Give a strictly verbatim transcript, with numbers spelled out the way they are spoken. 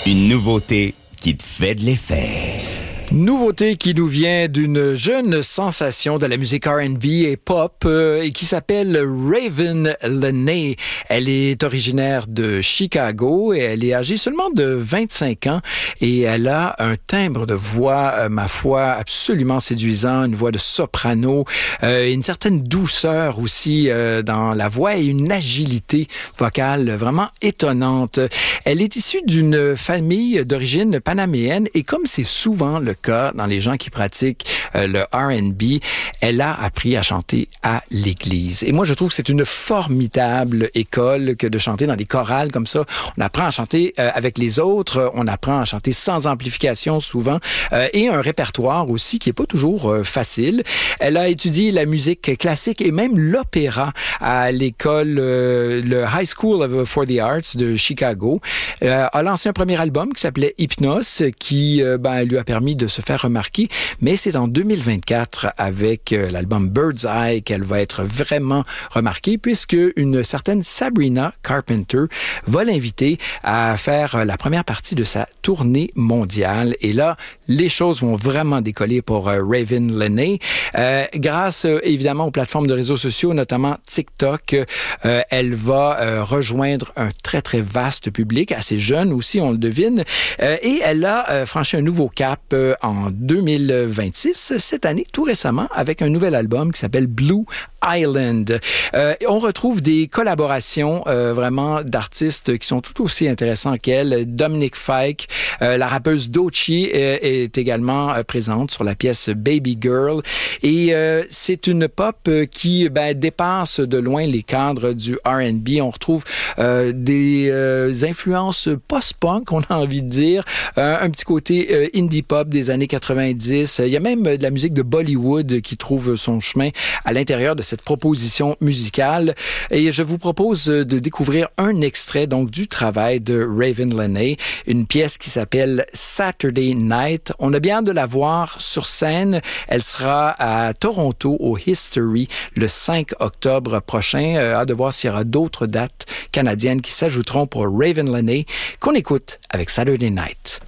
Une nouveauté qui te fait de l'effet. Nouveauté qui nous vient d'une jeune sensation de la musique R and B et pop euh, et qui s'appelle Raven Lenae. Elle est originaire de Chicago et elle est âgée seulement de vingt-cinq ans et elle a un timbre de voix, euh, ma foi, absolument séduisant, une voix de soprano, euh, une certaine douceur aussi euh, dans la voix et une agilité vocale vraiment étonnante. Elle est issue d'une famille d'origine panaméenne et comme c'est souvent le cas dans les gens qui pratiquent euh, le R and B, elle a appris à chanter à l'église. Et moi, je trouve que c'est une formidable école que de chanter dans des chorales comme ça. On apprend à chanter euh, avec les autres, on apprend à chanter sans amplification souvent, euh, et un répertoire aussi qui est pas toujours euh, facile. Elle a étudié la musique classique et même l'opéra à l'école, euh, le High School for the Arts de Chicago. Euh, a lancé un premier album qui s'appelait Hypnos, qui euh, ben, lui a permis de se faire remarquer, mais c'est en deux mille vingt-quatre avec euh, l'album Bird's Eye qu'elle va être vraiment remarquée puisque une certaine Sabrina Carpenter va l'inviter à faire la première partie de sa tournée mondiale et là, les choses vont vraiment décoller pour euh, Raven Lenae. Euh, grâce euh, évidemment aux plateformes de réseaux sociaux, notamment TikTok, euh, elle va euh, rejoindre un très très vaste public, assez jeune aussi, on le devine, euh, et elle a euh, franchi un nouveau cap euh, en deux mille vingt-six, cette année, tout récemment, avec un nouvel album qui s'appelle Blue Island. Euh, on retrouve des collaborations euh, vraiment d'artistes qui sont tout aussi intéressants qu'elle. Dominic Fike, euh, la rappeuse Doechii euh, est également euh, présente sur la pièce Baby Girl. Et euh, c'est une pop euh, qui ben, dépasse de loin les cadres du R and B. On retrouve euh, des euh, influences post-punk, on a envie de dire, euh, un petit côté euh, indie pop des années quatre-vingt-dix. Il y a même de la musique de Bollywood qui trouve son chemin à l'intérieur de cette proposition musicale. Et je vous propose de découvrir un extrait donc du travail de Raven Lenae, une pièce qui s'appelle Saturday Night. On a bien hâte de la voir sur scène. Elle sera à Toronto au History le cinq octobre prochain. Euh, hâte de voir s'il y aura d'autres dates canadiennes qui s'ajouteront pour Raven Lenae qu'on écoute avec Saturday Night.